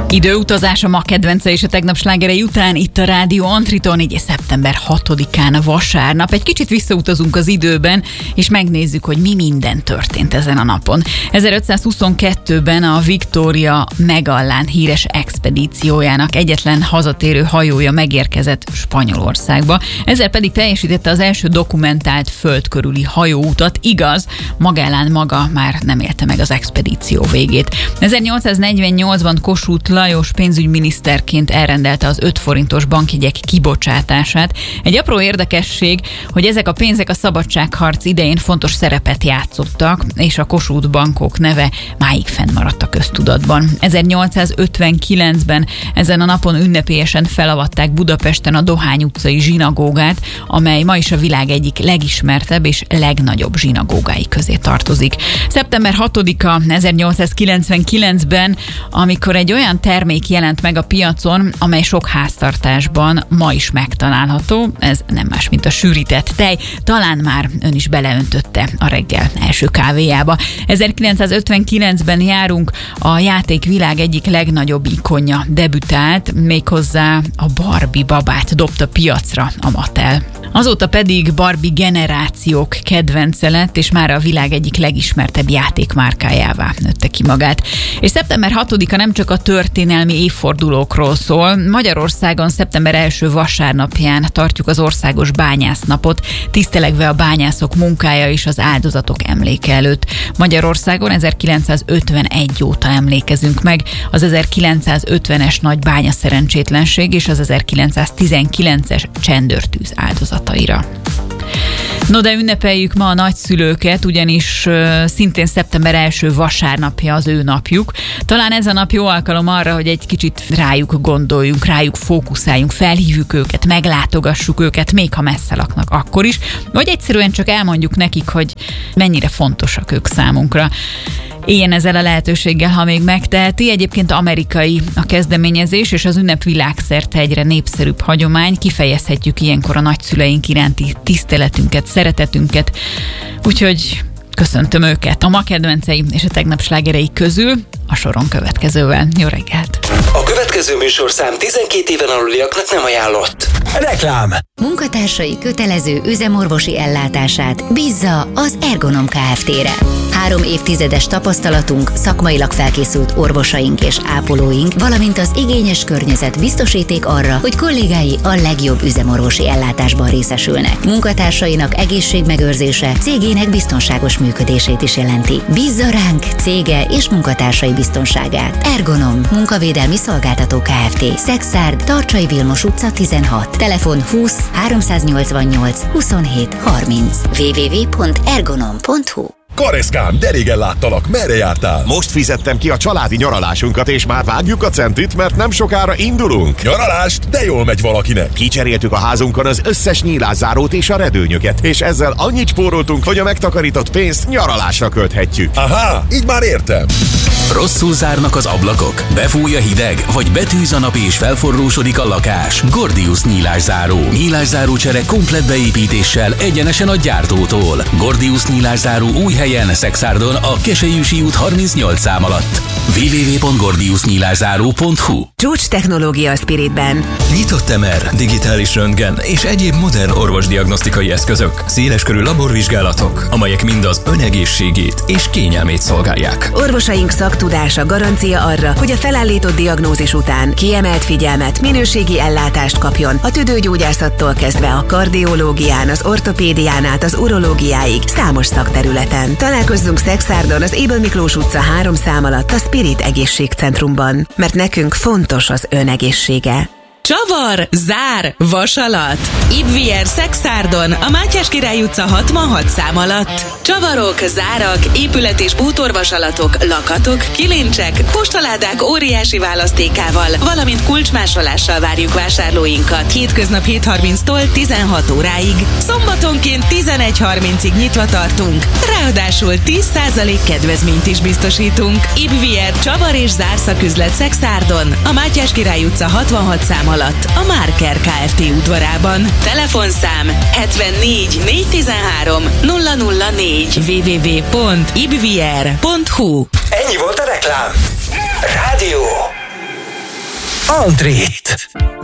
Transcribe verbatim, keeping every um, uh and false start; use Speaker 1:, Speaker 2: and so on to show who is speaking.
Speaker 1: Időutazás a ma kedvence és a tegnap slágerei után itt a Rádió Antriton, így szeptember hatodikán vasárnap. Egy kicsit visszautazunk az időben, és megnézzük, hogy mi minden történt ezen a napon. ezerötszázhuszonkettőben a Victoria Megallán híres expedíciójának egyetlen hazatérő hajója megérkezett Spanyolországba. Ezzel pedig teljesítette az első dokumentált földkörüli hajóutat. Igaz, Magellán maga már nem élte meg az expedíció végét. ezernyolcszáznegyvennyolcban Kossuth Lajos pénzügyminiszterként elrendelte az öt forintos bankjegyek kibocsátását. Egy apró érdekesség, hogy ezek a pénzek a szabadságharc idején fontos szerepet játszottak, és a Kossuth bankok neve máig fennmaradt a köztudatban. ezernyolcszázötvenkilencben ezen a napon ünnepélyesen felavatták Budapesten a Dohány utcai zsinagógát, amely ma is a világ egyik legismertebb és legnagyobb zsinagógái közé tartozik. szeptember hatodika ezernyolcszázkilencvenkilencben, amikor egy olyan termék jelent meg a piacon, amely sok háztartásban ma is megtalálható. Ez nem más, mint a sűrített tej. Talán már ön is beleöntötte a reggel első kávéjába. ezerkilencszázötvenkilencben járunk, a játékvilág egyik legnagyobb ikonja debütált, méghozzá a Barbie babát dobta piacra a Mattel. Azóta pedig Barbie generációk kedvence lett, és már a világ egyik legismertebb játékmárkájává nőtte ki magát. És szeptember hatodika nem csak a történelmi évfordulókról szól. Magyarországon szeptember első vasárnapján tartjuk az országos bányásznapot, tisztelegve a bányászok munkája és az áldozatok emléke előtt. Magyarországon ezerkilencszázötvenegy óta emlékezünk meg az ezerkilencszázötvenes nagy bányaszerencsétlenség és az ezerkilencszáztizenkilences csendőrtűz áldozataira. No, de ünnepeljük ma a nagyszülőket, ugyanis uh, szintén szeptember első vasárnapja az ő napjuk. Talán ez a nap jó alkalom arra, hogy egy kicsit rájuk gondoljunk, rájuk fókuszáljunk, felhívjuk őket, meglátogassuk őket, még ha messze laknak akkor is, vagy egyszerűen csak elmondjuk nekik, hogy mennyire fontosak ők számunkra. Éljen ezzel a lehetőséggel, ha még megteheti. Egyébként amerikai a kezdeményezés, és az ünnep világszerte egyre népszerűbb hagyomány. Kifejezhetjük ilyenkor a nagyszüleink iránti tiszteletünket, szeretetünket. Úgyhogy köszöntöm őket. A ma kedvenceim és a tegnap slágerei közül a soron következővel. Jó reggelt!
Speaker 2: A következő műsorszám tizenkét éven aluliaknak nem ajánlott. Reklám!
Speaker 3: Munkatársai kötelező üzemorvosi ellátását bízza az Ergonom Kft-re. Három évtizedes tapasztalatunk, szakmailag felkészült orvosaink és ápolóink, valamint az igényes környezet biztosíték arra, hogy kollégái a legjobb üzemorvosi ellátásban részesülnek. Munkatársainak egészségmegőrzése cégének biztonságos működését is jelenti. Bízza ránk cége és munkatársai biztonságát. Ergonom, munkavédelmi szolgáltató Kft. Szexárd, Tarcsai Vilmos utca tizenhat. Telefon húsz háromszáznyolcvannyolc huszonhét harminc. double-u double-u double-u pont ergonom pont hu.
Speaker 4: Kareszkám, de régen láttalak, merre jártál?
Speaker 5: Most fizettem ki a családi nyaralásunkat, és már vágjuk a centit, mert nem sokára indulunk.
Speaker 4: Nyaralást? De jól megy valakinek.
Speaker 5: Kicseréltük a házunkon az összes nyílászárót és a redőnyöket, és ezzel annyit spóroltunk, hogy a megtakarított pénzt nyaralásra költhetjük.
Speaker 4: Aha, így már értem.
Speaker 6: Rosszul zárnak az ablakok, befúj a hideg, vagy betűz a nap és felforrósodik a lakás. Gordius nyílászáró. Nyílászáró csere komplett beépítéssel egyenesen a gyártótól. Gordius nyílászáró új helyen, Szexárdon, a Keselyűsi út harmincnyolc szám alatt. double-u double-u double-u pont gordius nyílászáró pont hu.
Speaker 7: Csúcs technológia a Spiritben.
Speaker 8: Nyitott em er, digitális röntgen és egyéb modern orvosdiagnosztikai eszközök, széleskörű laborvizsgálatok, amelyek mind az ön egészségét és kényelmét szolgálják.
Speaker 7: Orvosaink szaktudása garancia arra, hogy a felállított diagnózis után kiemelt figyelmet, minőségi ellátást kapjon a tüdőgyógyászattól kezdve a kardiológián, az ortopédián át az urológiáig számos szakterületen. Találkozzunk Szexárdon az Ébel Miklós utca három szám alatt a Spirit Egészségcentrumban, mert nekünk fontos az ön egészsége.
Speaker 9: Csavar, zár, vasalat. Ibvier Szexárdon, a Mátyás Király utca hatvanhat szám alatt. Csavarok, zárak, épület- és bútorvasalatok, lakatok, kilincsek, postaládák óriási választékával, valamint kulcsmásolással várjuk vásárlóinkat. Hétköznap hét harminctól tizenhat óráig. Szombatonként tizenegy harmincig nyitva tartunk. Ráadásul tíz százalék kedvezményt is biztosítunk. Ibvier Csavar és Zár szaküzlet Szexárdon, a Mátyás Király utca hatvanhat szám alatt, a Márker Kft. Udvarában. Telefonszám hetvennégy négyszáztizenhárom nulla nulla négy. double-u double-u double-u pont ibvier pont hu.
Speaker 2: Ennyi volt a reklám. Rádió Antrét.